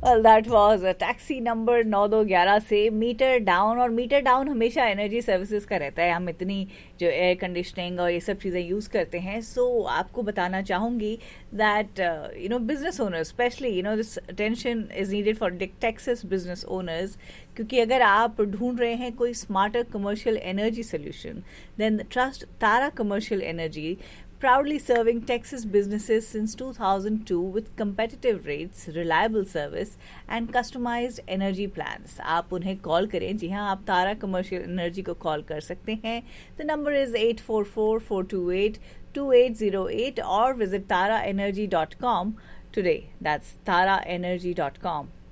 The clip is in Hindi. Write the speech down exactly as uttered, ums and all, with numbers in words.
Well, that was a taxi number नौ दो ग्यारह से मीटर डाउन. और मीटर डाउन हमेशा एनर्जी सर्विसेज का रहता है. हम इतनी जो एयर कंडीशनिंग और ये सब चीज़ें यूज़ करते हैं. सो so, आपको बताना चाहूँगी that you know business owners specially you know this attention is needed for Texas business owners. क्योंकि अगर आप ढूंढ रहे हैं कोई smarter commercial energy solution, then trust Tara commercial energy, proudly serving Texas businesses since two thousand two with competitive rates, reliable service and customized energy plans. आप उन्हें कॉल करें. जी हाँ, आप तारा कमर्शियल एनर्जी को कॉल कर सकते हैं. The number is eight four four, four two eight, two eight zero eight or visit tara energy dot com today. That's tara energy dot com.